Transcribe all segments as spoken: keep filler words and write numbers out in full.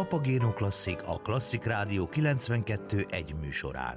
Papagéno Klasszik a Klasszik Rádió kilencvenkettő egy műsorán.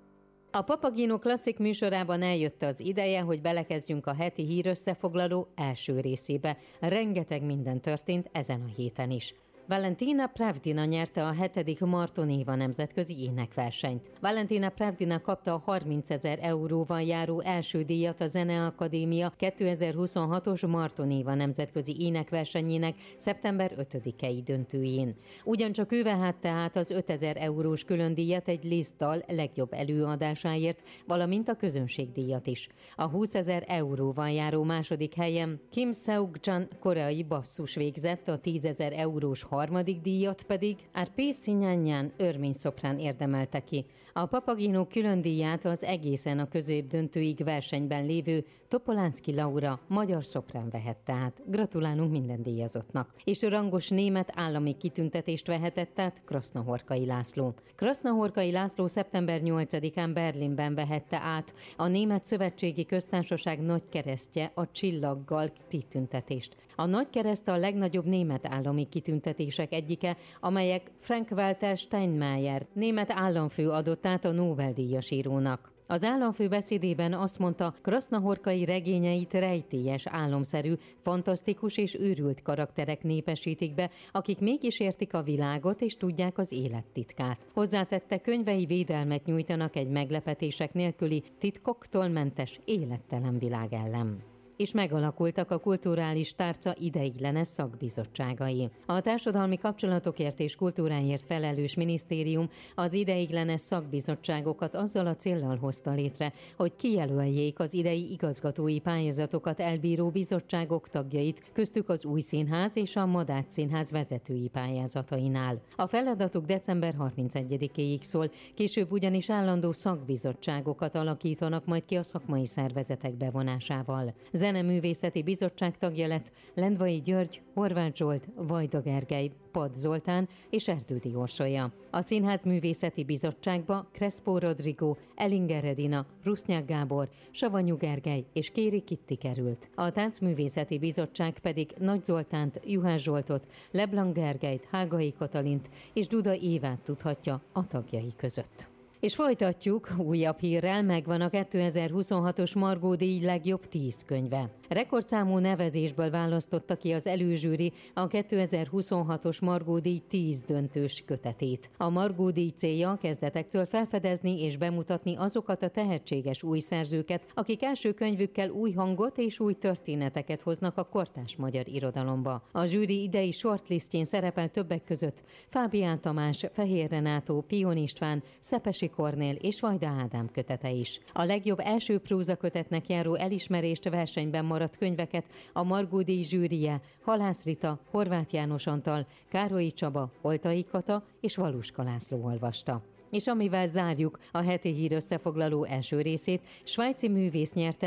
A Papagéno Klasszik műsorában eljött az ideje, hogy belekezdjünk a heti hírösszefoglaló első részébe. Rengeteg minden történt ezen a héten is. Valentina Pravdina nyerte a hetedik Marton Éva nemzetközi énekversenyt. Valentina Pravdina kapta a harmincezer euróval járó első díjat a Zeneakadémia kétezer-huszonhatos Marton Éva nemzetközi énekversenyének szeptember ötödikei döntőjén. Ugyancsak ő vehette át az ötezer eurós különdíjat egy Liszt-dal legjobb előadásáért, valamint a közönségdíjat is. A húszezer euróval járó második helyen Kim Seok-jan koreai basszus végzett, a tízezer eurós harmadik díjat pedig Arpé Szinyánnyán örmény szoprán érdemelte ki. A Papagéno külön díját az egészen a középdöntőig versenyben lévő Topolánszky Laura magyar szoprán vehette át. Gratulálunk minden díjazottnak. És rangos német állami kitüntetést vehetett át Krasznahorkai László. Krasznahorkai László szeptember nyolcadikán Berlinben vehette át a Német Szövetségi Köztársaság nagykeresztje, a Csillaggal kitüntetést. A nagykereszt a legnagyobb német állami kitüntetések egyike, amelyek Frank-Walter Steinmeier német államfő adott át a Nobel-díjas írónak. Az államfő beszédében azt mondta, Krasznahorkai regényeit rejtélyes, álomszerű, fantasztikus és őrült karakterek népesítik be, akik mégis értik a világot és tudják az élet titkát. Hozzátette, könyvei védelmet nyújtanak egy meglepetések nélküli, titkoktól mentes, élettelen világ ellen. És megalakultak a kulturális tárca ideiglenes szakbizottságai. A társadalmi kapcsolatokért és kultúráért felelős minisztérium az ideiglenes szakbizottságokat azzal a céllal hozta létre, hogy kijelöljék az idei igazgatói pályázatokat elbíró bizottságok tagjait, köztük az Új Színház és a Madách Színház vezetői pályázatainál. A feladatuk december harmincegyedikéig szól, később ugyanis állandó szakbizottságokat alakítanak majd ki a szakmai szervezetek bevonásával. Zeneművészeti Bizottság tagja lett Lendvai György, Horváth Zsolt, Vajda Gergely, Pad Zoltán és Erdődy Orsolya. A Színházművészeti Bizottságba Crespo Rodrigo, Elinger Edina, Rusznyak Gábor, Savanyú Gergely és Kéri Kitti került. A Táncművészeti Bizottság pedig Nagy Zoltánt, Juhász Zsoltot, Leblanc Gergelyt, Hágai Katalint és Duda Évát tudhatja a tagjai között. És folytatjuk újabb hírrel, megvan a kétezer-huszonhatos Margó-díj legjobb tíz könyve. Rekordszámú nevezésből választotta ki az előzsűri a kétezer-huszonhatos Margó-díj tíz döntős kötetét. A Margó-díj célja a kezdetektől felfedezni és bemutatni azokat a tehetséges új szerzőket, akik első könyvükkel új hangot és új történeteket hoznak a kortárs magyar irodalomba. A zsűri idei shortlistjén szerepel többek között Fábián Tamás, Fehér Renátó, Pion István, Szepesi Kornél és Vajda Ádám kötete is. A legjobb első prózakötetnek járó elismerést versenyben maradt könyveket a Margó-díj zsűrije Halász Rita, Horváth János Antal, Károlyi Csaba, Oltai Kata és Valuska László olvasta. És amivel zárjuk a heti hír összefoglaló első részét, svájci művész nyerte